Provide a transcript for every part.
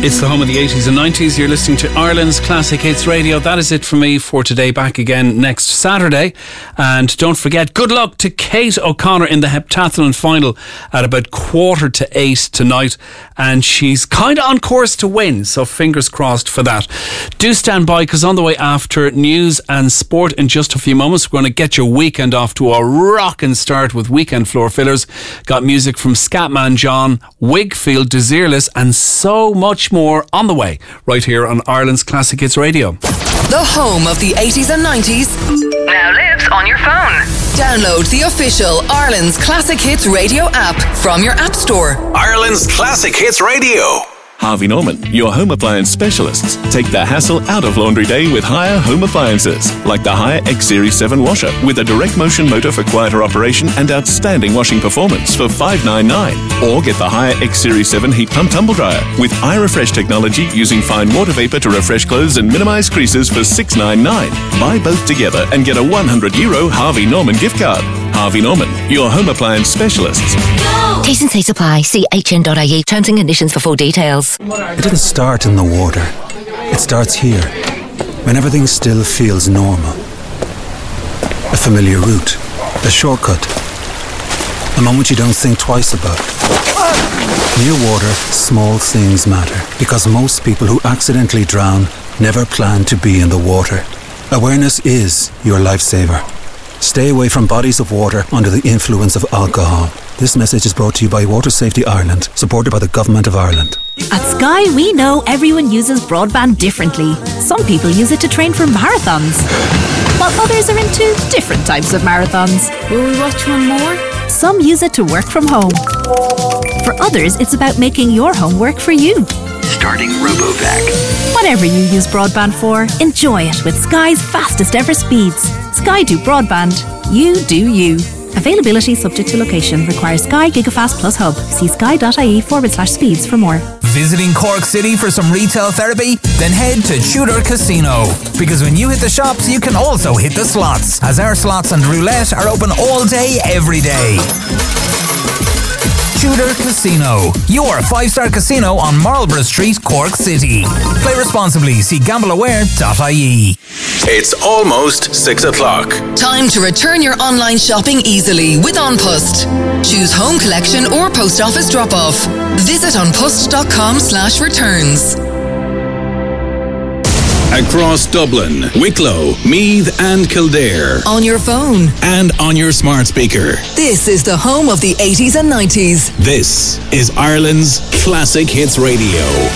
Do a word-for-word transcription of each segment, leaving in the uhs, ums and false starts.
It's the home of the eighties and nineties. You're listening to Ireland's Classic Hits Radio. That is it for me for today. Back again next Saturday. And don't forget, good luck to Kate O'Connor in the heptathlon final at about quarter to eight tonight. And she's kind of on course to win, so fingers crossed for that. Do stand by, because on the way after news and sport in just a few moments, we're going to get your weekend off to a rockin' start with Weekend Floor Fillers. Got music from Scatman John, Wigfield, Desireless, and so much more on the way, right here on Ireland's Classic Hits Radio. The home of the eighties and nineties now lives on your phone. Download the official Ireland's Classic Hits Radio app from your app store. Ireland's Classic Hits Radio. Harvey Norman, your home appliance specialists. Take the hassle out of laundry day with Haier home appliances, like the Haier X Series seven washer with a direct motion motor for quieter operation and outstanding washing performance for five hundred ninety-nine dollars. Or get the Haier X Series seven heat pump tumble dryer with iRefresh technology using fine water vapor to refresh clothes and minimize creases for six hundred ninety-nine dollars. Buy both together and get a one hundred euro Harvey Norman gift card. Harvey Norman, your home appliance specialists. T's and C's apply. See h n dot i e. Terms and conditions for full details. It didn't start in the water. It starts here, when everything still feels normal. A familiar route, a shortcut, a moment you don't think twice about. Near water, small things matter, because most people who accidentally drown never plan to be in the water. Awareness is your lifesaver. Stay away from bodies of water under the influence of alcohol. This message is brought to you by Water Safety Ireland, supported by the Government of Ireland. At Sky, we know everyone uses broadband differently. Some people use it to train for marathons, while others are into different types of marathons. Will we watch one more? Some use it to work from home. For others, it's about making your home work for you. Starting RoboVac. Whatever you use broadband for, enjoy it with Sky's fastest ever speeds. Sky do broadband. You do you. Availability subject to location. Requires Sky Gigafast Plus Hub. See sky.ie forward slash speeds for more. Visiting Cork City for some retail therapy? Then head to Tudor Casino. Because when you hit the shops, you can also hit the slots, as our slots and roulette are open all day, every day. Tudor Casino, your five-star casino on Marlborough Street, Cork City. Play responsibly. See gamble aware dot i e. It's almost six o'clock. Time to return your online shopping easily with OnPost. Choose home collection or post office drop-off. Visit onpost.com slash returns. Across Dublin, Wicklow, Meath and Kildare. On your phone. And on your smart speaker. This is the home of the eighties and nineties. This is Ireland's Classic Hits Radio.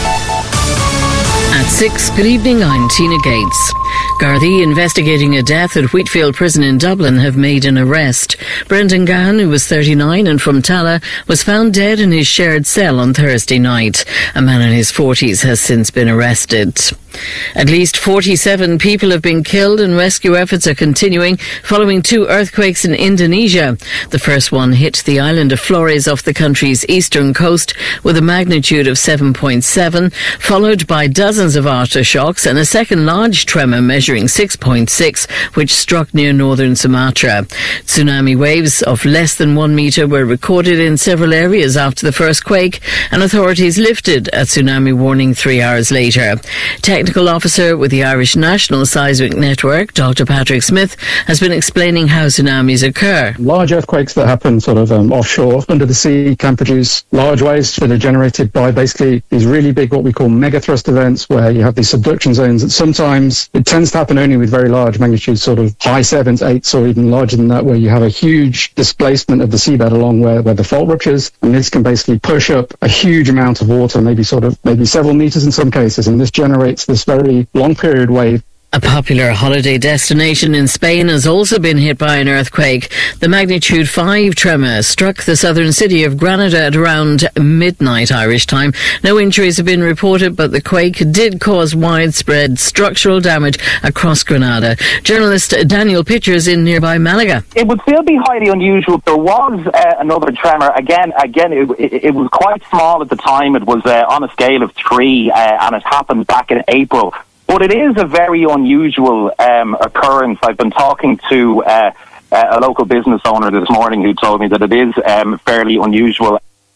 At six, good evening, I'm Tina Gates. Gardaí investigating a death at Wheatfield Prison in Dublin have made an arrest. Brendan Gahan, who was thirty-nine and from Tala, was found dead in his shared cell on Thursday night. A man in his forties has since been arrested. At least forty-seven people have been killed and rescue efforts are continuing following two earthquakes in Indonesia. The first one hit the island of Flores off the country's eastern coast with a magnitude of seven point seven, followed by dozens of aftershocks and a second large tremor measuring six point six, which struck near northern Sumatra. Tsunami waves of less than one metre were recorded in several areas after the first quake, and authorities lifted a tsunami warning three hours later. Technical officer with the Irish National Seismic Network, Doctor Patrick Smith, has been explaining how tsunamis occur. Large earthquakes that happen sort of um, offshore, under the sea, can produce large waves that are generated by basically these really big, what we call megathrust events, where you have these subduction zones that sometimes, it tends to happen only with very large magnitudes, sort of high sevens, eights, or even larger than that, where you have a huge displacement of the seabed along where, where the fault ruptures, and this can basically push up a huge amount of water, maybe sort of, maybe several meters in some cases, and this generates this very long period wave. A popular holiday destination in Spain has also been hit by an earthquake. The magnitude five tremor struck the southern city of Granada at around midnight Irish time. No injuries have been reported, but the quake did cause widespread structural damage across Granada. Journalist Daniel Pitchers in nearby Malaga. It would still be highly unusual. There was uh, another tremor. Again, again, it, it, it was quite small at the time. It was uh, on a scale of three, uh, and it happened back in April. But it is a very unusual um, occurrence. I've been talking to uh, a local business owner this morning who told me that it is um, fairly unusual.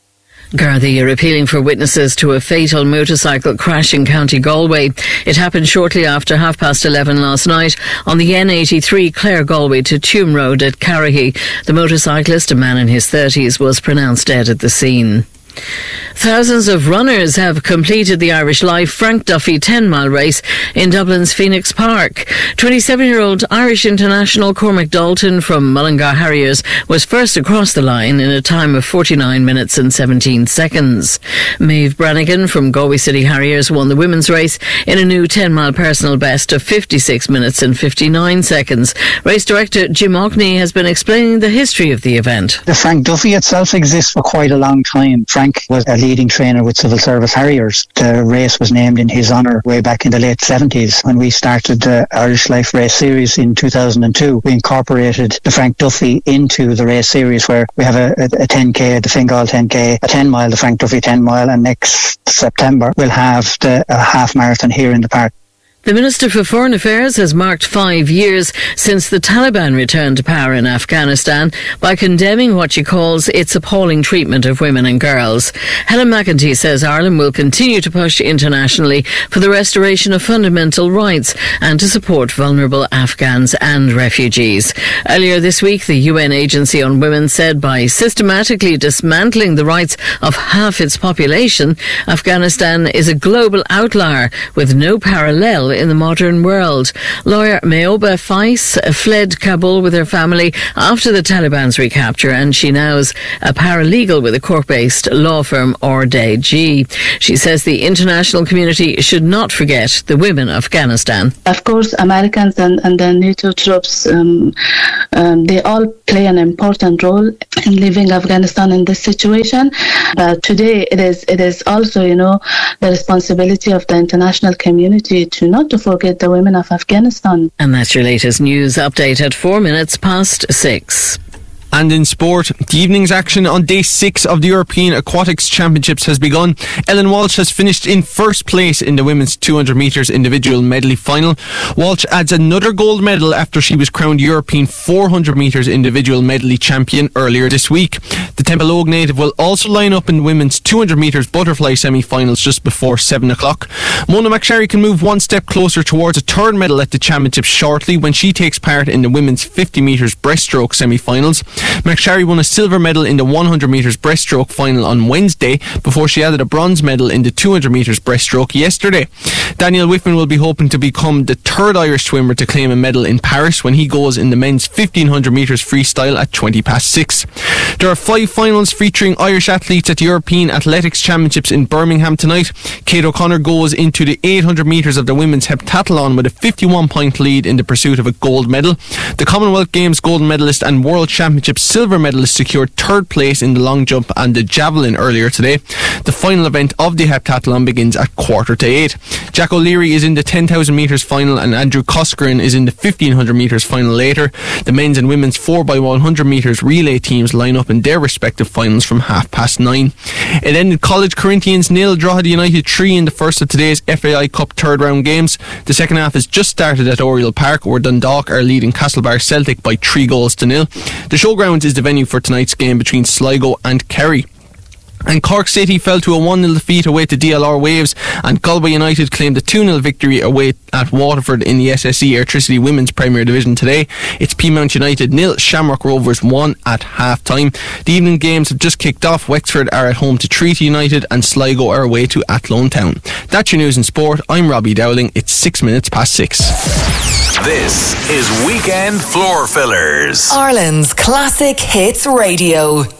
Gardaí are appealing for witnesses to a fatal motorcycle crash in County Galway. It happened shortly after half past eleven last night on the N eighty-three Clare Galway to Tuam Road at Carrahy. The motorcyclist, a man in his thirties, was pronounced dead at the scene. Thousands of runners have completed the Irish Life Frank Duffy ten-mile race in Dublin's Phoenix Park. twenty-seven-year-old Irish international Cormac Dalton from Mullingar Harriers was first across the line in a time of forty-nine minutes and seventeen seconds. Maeve Brannigan from Galway City Harriers won the women's race in a new ten-mile personal best of fifty-six minutes and fifty-nine seconds. Race director Jim Ockney has been explaining the history of the event. The Frank Duffy itself exists for quite a long time. Frank was a leading trainer with Civil Service Harriers. The race was named in his honour way back in the late seventies. When we started the Irish Life Race Series in two thousand two, we incorporated the Frank Duffy into the race series, where we have a, a, a ten K, the Fingal ten K, a ten mile, the Frank Duffy ten mile, and next September we'll have the uh, half marathon here in the park. The Minister for Foreign Affairs has marked five years since the Taliban returned to power in Afghanistan by condemning what she calls its appalling treatment of women and girls. Helen McEntee says Ireland will continue to push internationally for the restoration of fundamental rights and to support vulnerable Afghans and refugees. Earlier this week, the U N Agency on Women said by systematically dismantling the rights of half its population, Afghanistan is a global outlier with no parallel in the modern world. Lawyer Mayoba Faiz fled Kabul with her family after the Taliban's recapture, and she now is a paralegal with a Cork-based law firm R D G. She says the international community should not forget the women of Afghanistan. Of course, Americans and, and the NATO troops, um, um, they all play an important role in leaving Afghanistan in this situation. But today it is it is also, you know, the responsibility of the international community to not to forget the women of Afghanistan. And that's your latest news update at four minutes past six. And in sport, the evening's action on day six of the European Aquatics Championships has begun. Ellen Walsh has finished in first place in the women's two hundred metres individual medley final. Walsh adds another gold medal after she was crowned European four hundred metres individual medley champion earlier this week. The Templeogue native will also line up in the women's two hundred metres butterfly semi-finals just before seven o'clock. Mona McSharry can move one step closer towards a third medal at the championships shortly when she takes part in the women's fifty metres breaststroke semi-finals. McSharry won a silver medal in the one hundred metres breaststroke final on Wednesday before she added a bronze medal in the two hundred metres breaststroke yesterday. Daniel Whitman will be hoping to become the third Irish swimmer to claim a medal in Paris when he goes in the men's fifteen hundred metres freestyle at twenty past six. There are five finals featuring Irish athletes at the European Athletics Championships in Birmingham tonight. Kate O'Connor goes into the eight hundred metres of the women's heptathlon with a fifty-one point lead in the pursuit of a gold medal. The Commonwealth Games gold medalist and World Championship silver medalist secured third place in the long jump and the javelin earlier today. The final event of the heptathlon begins at quarter to eight. Jack O'Leary is in the ten thousand metres final and Andrew Coscarin is in the fifteen hundred metres final later. The men's and women's four by one hundred metres relay teams line up in their respective finals from half past nine. It ended College Corinthians nil, Drogheda United three in the first of today's F A I Cup third round games. The second half has just started at Oriel Park, where Dundalk are leading Castlebar Celtic by three goals to nil. The Showgrounds is the venue for tonight's game between Sligo and Kerry. And Cork City fell to a one nil defeat away to D L R Waves, and Galway United claimed a two nil victory away at Waterford in the S S E Airtricity Women's Premier Division today. It's Peamount United nil, Shamrock Rovers one at half time. The evening games have just kicked off. Wexford are at home to Treaty United and Sligo are away to Athlone Town. That's your news in sport. I'm Robbie Dowling. It's six minutes past six. This is Weekend Floor Fillers. Ireland's Classic Hits Radio.